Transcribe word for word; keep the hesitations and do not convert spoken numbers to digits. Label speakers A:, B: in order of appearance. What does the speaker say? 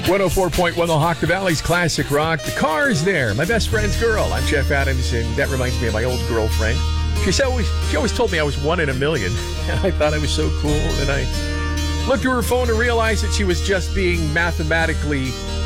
A: one oh four point one The Hawk, the Valley's classic rock. The Car's there. My best friend's girl. I'm Jeff Adams, and that reminds me of my old girlfriend. She said always, she always told me I was one in a million, and I thought I was so cool. And I looked at her phone and realized that she was just being mathematically